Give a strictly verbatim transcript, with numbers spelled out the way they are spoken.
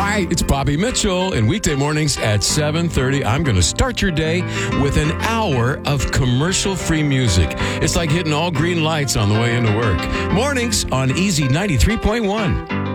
Hi, it's Bobby Mitchell, and weekday mornings at seven thirty, I'm going to start your day with an hour of commercial-free music. It's like hitting all green lights on the way into work. Mornings on Easy ninety-three point one.